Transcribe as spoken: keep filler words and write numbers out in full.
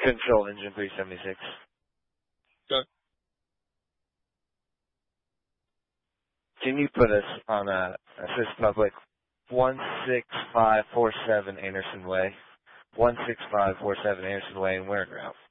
Control engine three seventy-six. Good. Can you put us on a assist public one six five four seven Anderson Way? one six five four seven Anderson Way, and where in route?